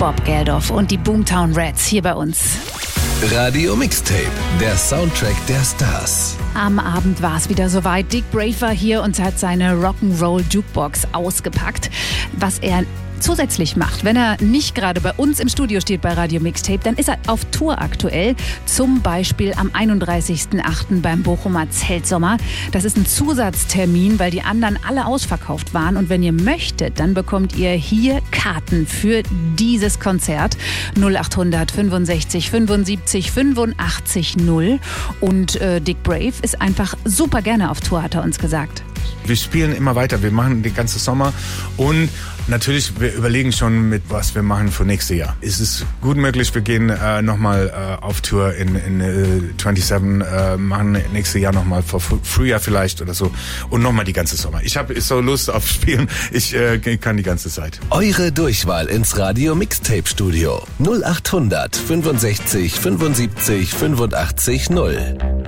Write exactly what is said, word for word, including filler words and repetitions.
Bob Geldof und die Boomtown Rats hier bei uns. Radio Mixtape, der Soundtrack der Stars. Am Abend war es wieder soweit. Dick Brave war hier und hat seine Rock'n'Roll Jukebox ausgepackt. Was er zusätzlich macht, wenn er nicht gerade bei uns im Studio steht bei Radio Mixtape, dann ist er auf Tour aktuell. Zum Beispiel am einunddreißigsten achten beim Bochumer Zeltsommer. Das ist ein Zusatztermin, weil die anderen alle ausverkauft waren. Und wenn ihr möchtet, dann bekommt ihr hier Karten für dieses Konzert. null acht hundert fünfundsechzig fünfundsiebzig fünfundachtzig null. Und äh, Dick Brave ist einfach super gerne auf Tour, hat er uns gesagt. Wir spielen immer weiter, wir machen den ganzen Sommer und natürlich, wir überlegen schon, mit was wir machen für nächstes Jahr. Es ist gut möglich, wir gehen äh, nochmal äh, auf Tour in, in äh, siebenundzwanzig, äh, machen nächstes Jahr nochmal, vor Frühjahr vielleicht oder so und nochmal die ganze Sommer. Ich habe so Lust auf Spielen, ich äh, kann die ganze Zeit. Eure Durchwahl ins Radio Mixtape Studio null acht hundert fünfundsechzig fünfundsiebzig fünfundachtzig null.